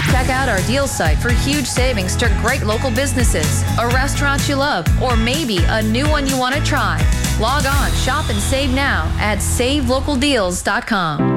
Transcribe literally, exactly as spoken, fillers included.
Check out our deal site for huge savings to great local businesses, a restaurant you love, or maybe a new one you want to try. Log on, shop, and save now at save local deals dot com.